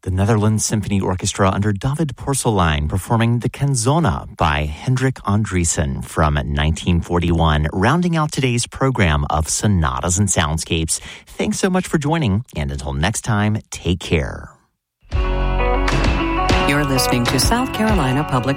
The Netherlands Symphony Orchestra under David Porcelein performing the Canzona by Hendrik Andriessen from 1941, rounding out today's program of Sonatas and Soundscapes. Thanks so much for joining, and until next time, take care. You're listening to South Carolina Public